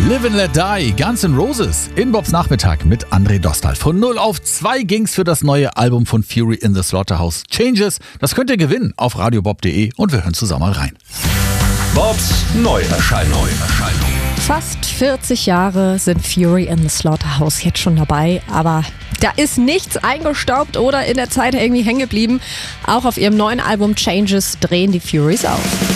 Live and Let Die, Guns N' Roses, in Bobs Nachmittag mit André Dostal. Von 0 auf 2 ging's für das neue Album von Fury in the Slaughterhouse, Changes. Das könnt ihr gewinnen auf radiobob.de und wir hören zusammen mal rein. Bobs Neuerscheinung. Fast 40 Jahre sind Fury in the Slaughterhouse jetzt schon dabei, aber da ist nichts eingestaubt oder in der Zeit irgendwie hängen geblieben. Auch auf ihrem neuen Album Changes drehen die Furies auf.